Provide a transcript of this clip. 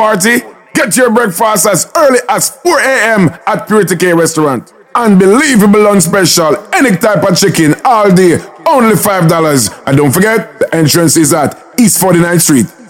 party? Get your breakfast as early as 4 a.m. at Purity K Restaurant. Unbelievable lunch special, any type of chicken, all day, only $5. And don't forget, the entrance is at East 49th Street.